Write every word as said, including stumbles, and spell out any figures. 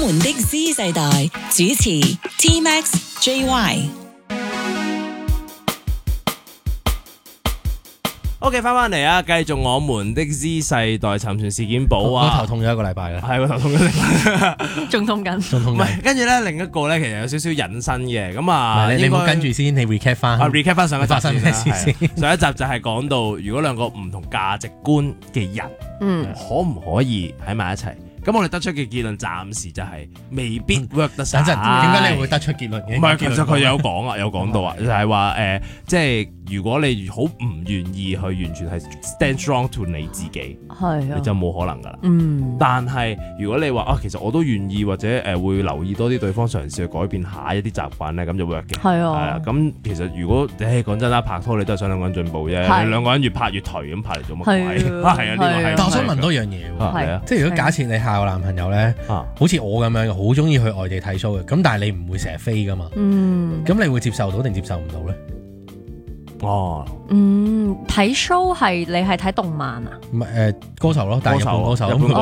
們的 Z 世代主持 T Max J Y。 OK， 翻翻嚟啊！繼續我們的 Z 世代沉船事件簿啊！ 我頭痛咗一個禮拜啦， 係我頭痛咗一個禮拜， 仲痛緊， 仲痛緊。 跟住咧另一個咧，其實有少少引申嘅，咁啊， 你唔好跟住先，你 recap 翻。 啊 recap 翻上一集發生咩事先？ 上一集就係講到，如果兩個唔同價值觀嘅人， 嗯， 可唔可以喺埋一齊？咁我哋得出嘅結論暫時就係未必 work 得晒。 等陣，點解你會得出結論嘅？ 唔係，其實佢有講啊，有講到啊，就係話誒，即係如果你好唔願意去完全係 stand strong to 你自己， 係啊， 你就冇可能噶啦。 嗯， 但係如果你話啊，其實我都願意或者誒會留意多啲對方嘗試去改變下一啲習慣咧，咁就 work 嘅。 係啊， 係啊，咁其實如果誒講真啦，拍拖你都係想兩個人進步啫，你兩個人越拍越頹咁拍嚟做乜鬼？係啊，呢個係。 但我想問多樣嘢喎，即係如果假設你係我男朋友咧，好似我咁樣好中意去外地睇 show 嘅，咁但係你唔會成日飛噶嘛， 嗯， 咁你會接受到定接受唔到咧？ 哦， 嗯，睇 show 係你係睇動漫啊？ 唔係誒歌手咯，但係日本歌手。